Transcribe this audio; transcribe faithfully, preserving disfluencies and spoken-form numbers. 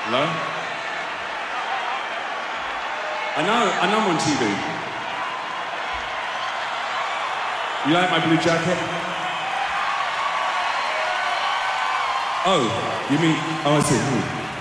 Hello? I know, I know I'm on T V. You like my blue jacket? Oh, you mean, oh I see. Hmm.